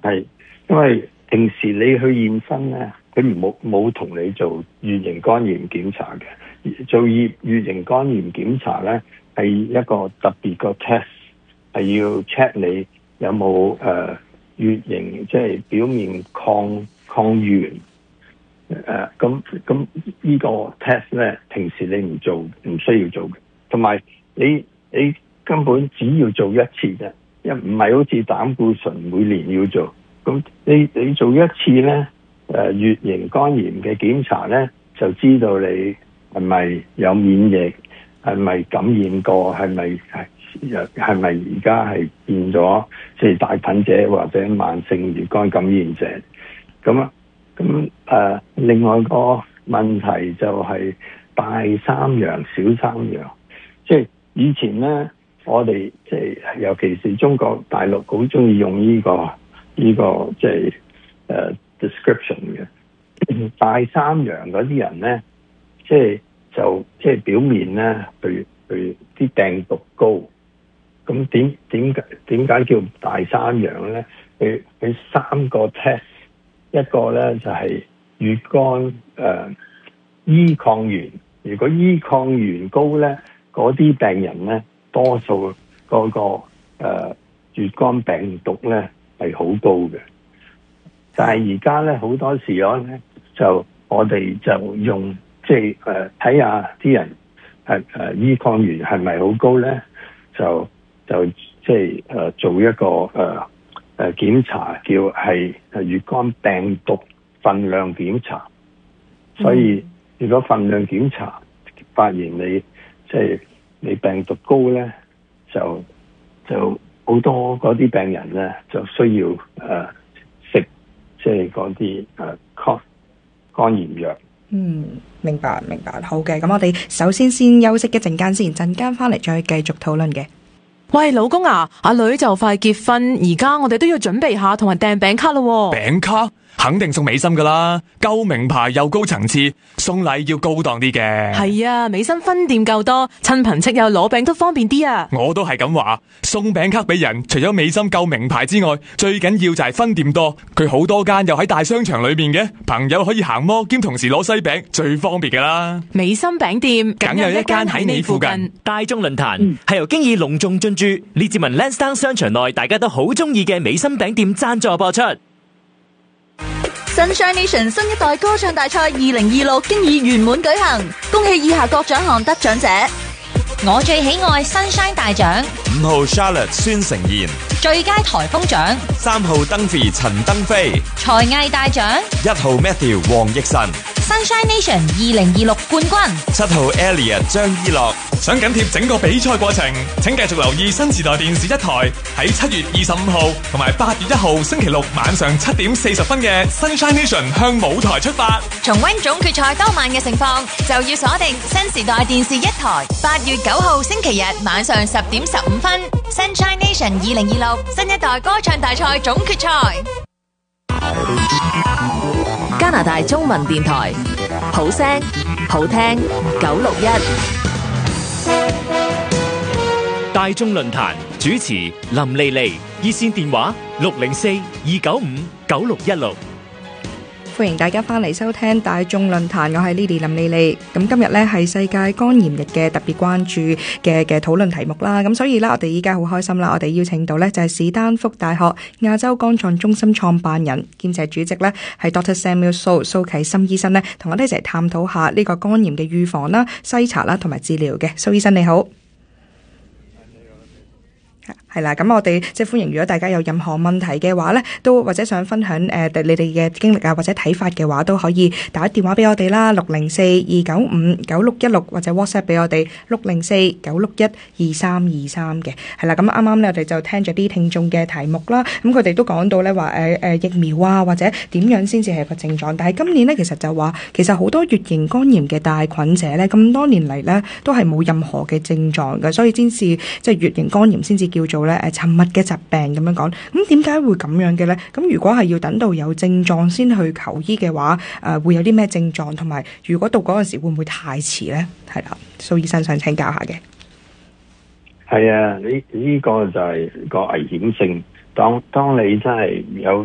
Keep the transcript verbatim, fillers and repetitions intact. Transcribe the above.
係，因為平時你去驗身咧，佢冇冇同你做乙型肝炎檢查嘅。做乙乙型肝炎檢查咧係一個特別個 test，係要 check 你有冇誒乙型，即係表面抗抗原。誒咁咁呢個 test 咧，平時你唔做唔需要做嘅，同埋你你根本只要做一次啫，因為唔係好似膽固醇每年要做。咁你你做一次咧，誒乙型肝炎嘅檢查咧，就知道你係咪有免疫，係咪感染過，係咪係係咪而家係變咗即係大菌者或者慢性乙肝感染者咁啊？咁誒、呃，另外個問題就係大三陽、小三陽，即係以前咧，我哋即係尤其是中國大陸好中意用呢、這個呢、這個即係誒 description 嘅大三陽嗰啲人咧，即係就即係表面咧，佢佢啲病毒高，咁點點解點解叫大三陽咧？佢佢三個 test。一個咧就係乙肝誒 E 抗原，如果 E 抗原高咧，嗰啲病人咧多數嗰、那個誒、呃、乙肝病毒咧係好高嘅。但係而家咧好多時候咧，就我哋就用即係誒睇下啲人係誒、呃、E 抗原係咪好高咧，就就即係誒做一個誒。呃誒檢查叫係乙肝病毒分量檢查，所以如果分量檢查發現你即係、就是、你病毒高咧，就就好多嗰啲病人咧就需要誒、呃、食即係嗰啲誒抗肝炎藥。 嗯，明白明白，好嘅。咁我哋首先先休息一陣間先，陣間翻嚟再繼續討論嘅。 喂，老公啊，阿女就快結婚，而家我哋都要準備下同埋訂餅卡咯。 餅卡肯定送美心噶啦，夠名牌又高層次，送禮要高檔啲嘅。 係啊，美心分店夠多，親朋戚友攞餅都方便啲啊。 我都係咁話，送餅卡俾人，除咗美心夠名牌之外，最緊要就係分店多。佢好多間又喺大商場裏面嘅，朋友可以行摩兼同時攞西餅，最方便噶啦。 美心餅店梗有一間喺你附近。 大眾論壇係、嗯、由經已隆重進駐列治文 Lansdowne 商場內大家都好中意嘅美心餅店贊助播出。 Sunshine Nation 新一代歌唱大賽二零二六經已圓滿舉行，恭喜以下各獎項得獎者。 我最喜愛 Sunshine 大獎， 五號 Charlotte 孫成賢， 最佳颱風獎， 三號登飛陳登飛， 才藝大獎， 一號 Matthew 黃奕晨， Sunshine Nation 二零二六冠軍， 七號 Elliot 張依樂。 想緊貼整個比賽過程，請繼續留意新時代電視一台喺七月二十五號同埋八月一號星期六晚上七點四十分嘅 Sunshine Nation 向舞台出發。 重溫總決賽當晚嘅盛況，就要鎖定新時代電視一台八月九號星期日晚上十點十五分 Sunshine Nation 二零二六新一代歌唱大賽總決賽。 加拿大中文電台，好聲好聽九六一。 大眾論壇主持林莉莉，熱線電話六零四二九五九六一六。 歡迎大家翻嚟收聽大眾論壇，我係 Lily 林莉莉。咁今日呢係世界肝炎日嘅特別關注嘅嘅討論題目啦。咁所以呢，我哋依家好開心啦，我哋邀請到呢就係史丹福大學亞洲肝臟中心創辦人兼且主席呢係 Doctor Samuel So 蘇啟森醫生呢，同我哋一齊探討下呢個肝炎嘅預防啦、篩查啦同埋治療嘅。蘇醫生你好。係啦，咁我哋即係歡迎，如果大家有任何問題嘅話咧，都或者想分享誒、呃、你哋嘅經歷啊，或者睇法嘅話，都可以打電話俾我哋啦，六零四二九五九六一六，或者 WhatsApp 俾我哋六零四九六一二三二三嘅。係啦，咁啱啱咧我哋就聽咗啲聽眾嘅題目啦，咁佢哋都講到咧話誒誒疫苗啊，或者點樣先至係個症狀。但係今年咧其實就話，其實好多乙型肝炎嘅帶菌者咧，咁多年嚟咧都係冇任何嘅症狀嘅，所以先至即係乙型肝炎先至叫做咧誒沉默嘅疾病咁樣講。咁點解會咁樣嘅咧？咁如果係要等到有症狀先去求醫嘅話，誒、呃、會有啲咩症狀？同埋如果到嗰陣時會唔會太遲咧？係啦，蘇醫生想請教下嘅。 係啊，呢呢、這個就係個危險性。當當你真係有